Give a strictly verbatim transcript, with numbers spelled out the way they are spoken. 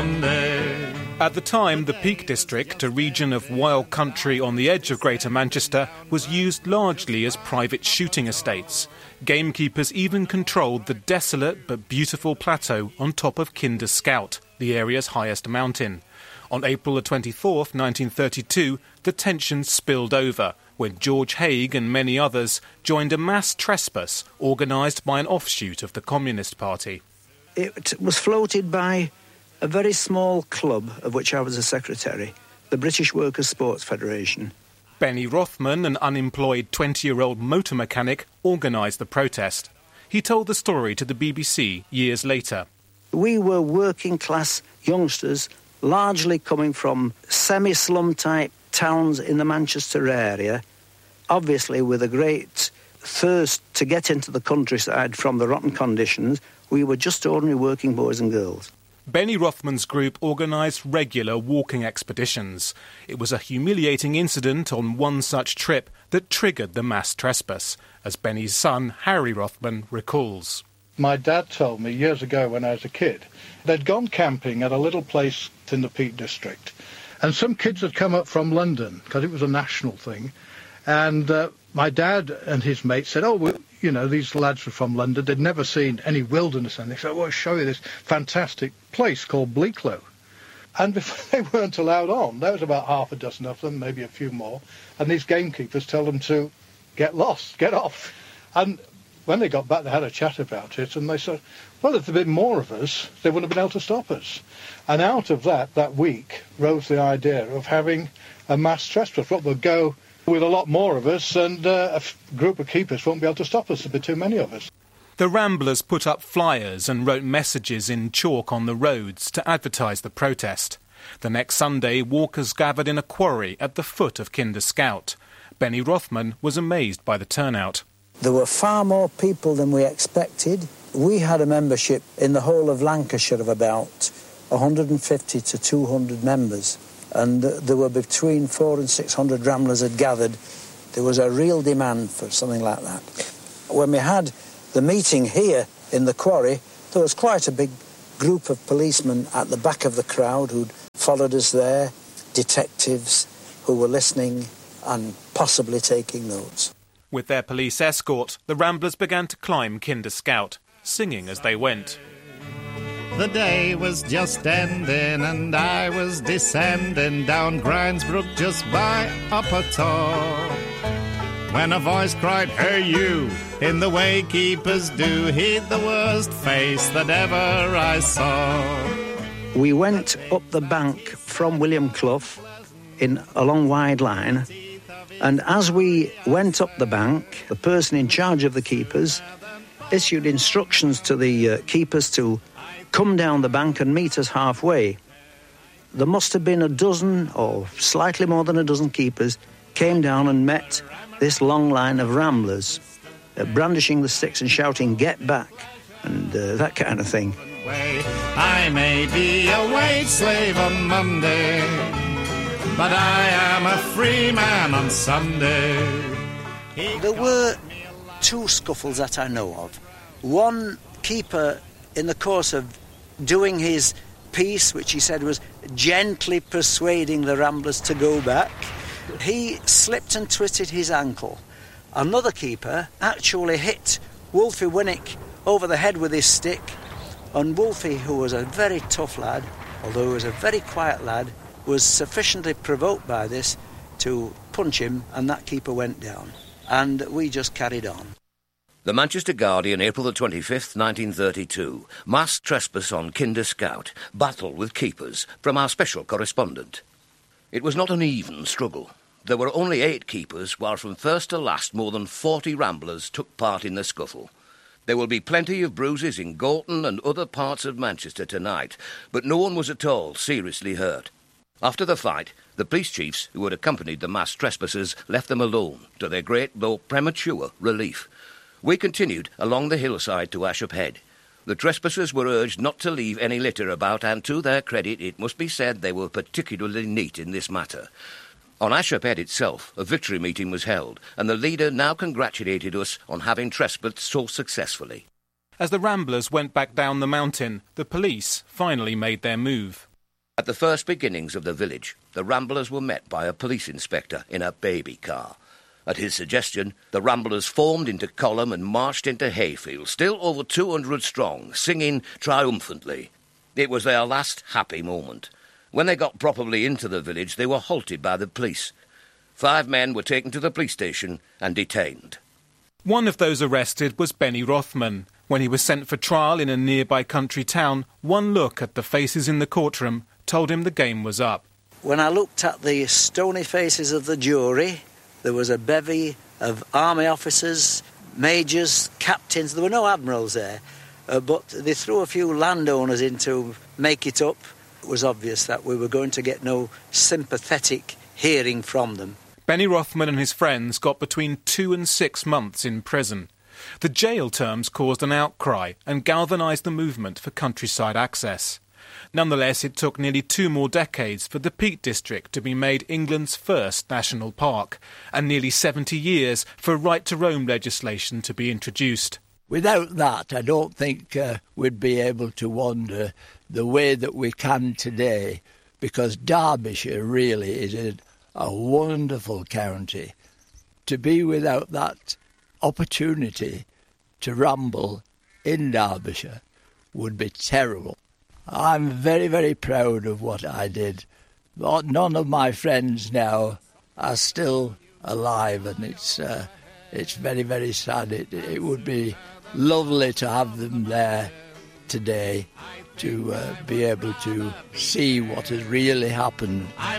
At the time, the Peak District, a region of wild country on the edge of Greater Manchester, was used largely as private shooting estates. Gamekeepers even controlled the desolate but beautiful plateau on top of Kinder Scout, the area's highest mountain. On April the twenty-fourth, nineteen thirty-two, the tensions spilled over when George Haig and many others joined a mass trespass organised by an offshoot of the Communist Party. It was floated by a very small club, of which I was a secretary, the British Workers' Sports Federation. Benny Rothman, an unemployed twenty-year-old motor mechanic, organised the protest. He told the story to the B B C years later. We were working-class youngsters, largely coming from semi-slum type towns in the Manchester area, obviously with a great thirst to get into the countryside from the rotten conditions. We were just ordinary working boys and girls. Benny Rothman's group organised regular walking expeditions. It was a humiliating incident on one such trip that triggered the mass trespass, as Benny's son, Harry Rothman, recalls. My dad told me years ago when I was a kid, they'd gone camping at a little place in the Peak District, and some kids had come up from London, because it was a national thing, and uh, my dad and his mates said, oh, well, you know, these lads were from London, they'd never seen any wilderness, and they said, well, I'll show you this fantastic place called Bleaklow. And before they weren't allowed on, there was about half a dozen of them, maybe a few more, and these gamekeepers told them to get lost, get off. And when they got back, they had a chat about it, and they said, well, if there'd been more of us, they wouldn't have been able to stop us. And out of that, that week, rose the idea of having a mass trespass. What we'll go with a lot more of us, and uh, a f- group of keepers won't be able to stop us. There'll be too many of us. The Ramblers put up flyers and wrote messages in chalk on the roads to advertise the protest. The next Sunday, walkers gathered in a quarry at the foot of Kinder Scout. Benny Rothman was amazed by the turnout. There were far more people than we expected. We had a membership in the whole of Lancashire of about one hundred fifty to two hundred members, and there were between four and six hundred Ramblers had gathered. There was a real demand for something like that. When we had the meeting here in the quarry, there was quite a big group of policemen at the back of the crowd who'd followed us there, detectives who were listening and possibly taking notes. With their police escort, the Ramblers began to climb Kinder Scout, singing as they went. The day was just ending and I was descending down Grindsbrook just by Upper Tor, when a voice cried, hey you, in the way keepers do, heed the worst face that ever I saw. We went up the bank from William Clough in a long wide line, and as we went up the bank, the person in charge of the keepers issued instructions to the uh, keepers to come down the bank and meet us halfway. There must have been a dozen or slightly more than a dozen keepers came down and met this long line of Ramblers, uh, brandishing the sticks and shouting, get back, and uh, that kind of thing. I may be a wage slave on Monday, but I am a free man on Sunday. There were two scuffles that I know of. One keeper, in the course of doing his piece, which he said was gently persuading the Ramblers to go back, he slipped and twisted his ankle. Another keeper actually hit Wolfie Winnick over the head with his stick, and Wolfie, who was a very tough lad, although he was a very quiet lad, was sufficiently provoked by this to punch him, and that keeper went down. And we just carried on. The Manchester Guardian, April the twenty-fifth, nineteen thirty-two. Mass trespass on Kinder Scout. Battle with keepers. From our special correspondent. It was not an even struggle. There were only eight keepers, while from first to last more than forty Ramblers took part in the scuffle. There will be plenty of bruises in Gorton and other parts of Manchester tonight, but no one was at all seriously hurt. After the fight, the police chiefs who had accompanied the mass trespassers left them alone, to their great, though premature, relief. We continued along the hillside to Ashop Head. The trespassers were urged not to leave any litter about, and to their credit it must be said they were particularly neat in this matter. On Ashop Head itself, a victory meeting was held, and the leader now congratulated us on having trespassed so successfully. As the Ramblers went back down the mountain, the police finally made their move. At the first beginnings of the village, the Ramblers were met by a police inspector in a baby car. At his suggestion, the Ramblers formed into column and marched into Hayfield, still over two hundred strong, singing triumphantly. It was their last happy moment. When they got properly into the village, they were halted by the police. Five men were taken to the police station and detained. One of those arrested was Benny Rothman. When he was sent for trial in a nearby country town, one look at the faces in the courtroom told him the game was up. When I looked at the stony faces of the jury, there was a bevy of army officers, majors, captains. There were no admirals there, uh, but they threw a few landowners in to make it up. It was obvious that we were going to get no sympathetic hearing from them. Benny Rothman and his friends got between two and six months in prison. The jail terms caused an outcry and galvanised the movement for countryside access. Nonetheless, it took nearly two more decades for the Peak District to be made England's first national park, and nearly seventy years for right-to-roam legislation to be introduced. Without that, I don't think uh, we'd be able to wander the way that we can today, because Derbyshire really is a, a wonderful county. To be without that opportunity to ramble in Derbyshire would be terrible. I'm very, very proud of what I did. But none of my friends now are still alive, and it's uh, it's very, very sad. It, it would be lovely to have them there today to uh, be able to see what has really happened.